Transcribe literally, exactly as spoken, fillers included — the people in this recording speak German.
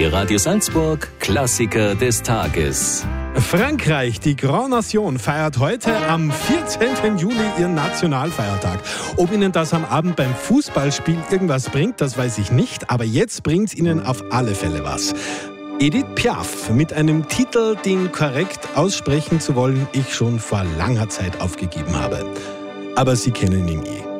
Die Radio Salzburg Klassiker des Tages. Frankreich, die Grand Nation, feiert heute am vierzehnten Juli ihren Nationalfeiertag. Ob Ihnen das am Abend beim Fußballspiel irgendwas bringt, das weiß ich nicht, aber jetzt bringt es Ihnen auf alle Fälle was. Edith Piaf mit einem Titel, den korrekt aussprechen zu wollen, ich schon vor langer Zeit aufgegeben habe. Aber Sie kennen ihn eh.